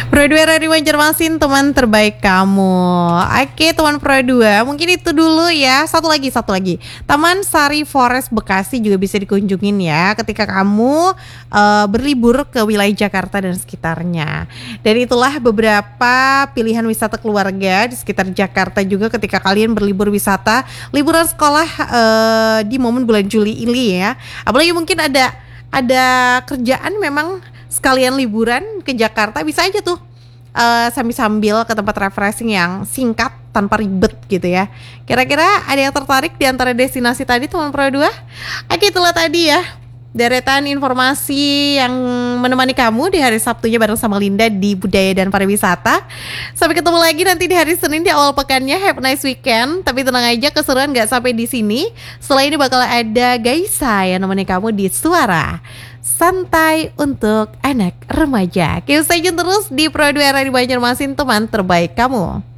Pro 2 Radio Banjarmasin, teman terbaik kamu. Oke teman Pro 2, mungkin itu dulu ya. Satu lagi. Taman Sari Forest Bekasi juga bisa dikunjungin ya ketika kamu berlibur ke wilayah Jakarta dan sekitarnya. Dan itulah beberapa pilihan wisata keluarga di sekitar Jakarta juga ketika kalian berlibur wisata liburan sekolah di momen bulan Juli ini ya. Apalagi mungkin ada kerjaan memang sekalian liburan ke Jakarta, bisa aja tuh sambil ke tempat refreshing yang singkat tanpa ribet gitu ya. Kira-kira ada yang tertarik di antara destinasi tadi teman Pro 2? Oke, itulah tadi ya deretan informasi yang menemani kamu di hari Sabtunya bareng sama Linda di Budaya dan Pariwisata. Sampai ketemu lagi nanti di hari Senin di awal pekannya. Have a nice weekend. Tapi tenang aja, keseruan gak sampai di sini. Setelah ini bakal ada Gaisa yang nemenin kamu di Suara Santai untuk anak remaja. Keep stay tune terus di Pro 2 Radio Banjarmasin, teman terbaik kamu.